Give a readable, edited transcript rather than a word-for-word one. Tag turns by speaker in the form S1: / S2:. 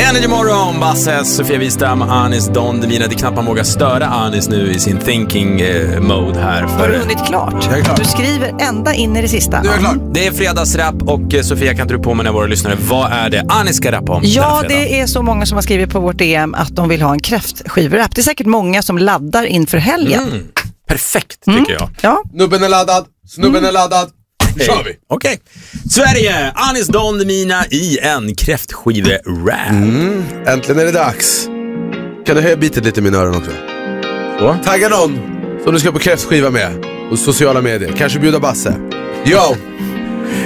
S1: Energy morgon, Basse, Sofia Wistam, Anis Don Demina. Det är knappt man vågar störa Anis nu i sin thinking mode här.
S2: Har du hunnit klart? Du skriver ända in i det sista.
S3: Du är klar.
S1: Det är fredagsrap och Sofia, kan du på med våra lyssnare. Vad är det Anis ska rappa om?
S2: Ja, det är så många som har skrivit på vårt DM att de vill ha en kräftskivrap. Det är säkert många som laddar inför helgen.
S1: Perfekt, tycker jag.
S2: Ja.
S3: Nubben är laddad, snubben är laddad. Nu kör vi.
S1: Okej. Sverige, Anis Don Demina i en kräftskive-rap.
S3: Äntligen är det dags. Kan du höja bitet lite i mina öron också?
S1: Så.
S3: Tagga någon som du ska på kräftskiva med. Och sociala medier. Kanske bjuda Basse. Yo!